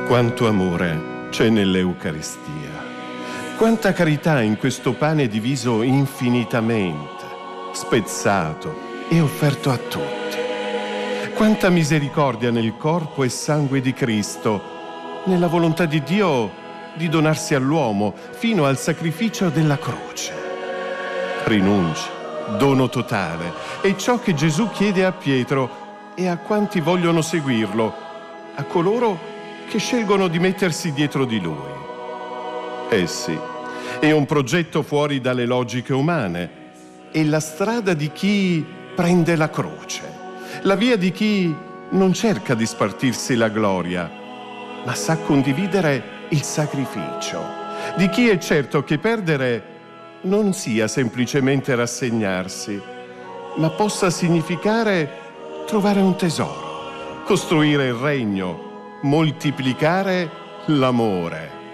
Quanto amore c'è nell'Eucaristia. Quanta carità in questo pane diviso infinitamente, spezzato e offerto a tutti. Quanta misericordia nel corpo e sangue di Cristo, nella volontà di Dio di donarsi all'uomo fino al sacrificio della croce. Rinuncia, dono totale, è ciò che Gesù chiede a Pietro e a quanti vogliono seguirlo, a coloro che scelgono di mettersi dietro di lui. Eh sì, è un progetto fuori dalle logiche umane, è la strada di chi prende la croce, la via di chi non cerca di spartirsi la gloria, ma sa condividere il sacrificio, di chi è certo che perdere non sia semplicemente rassegnarsi, ma possa significare trovare un tesoro, costruire il regno, moltiplicare l'amore.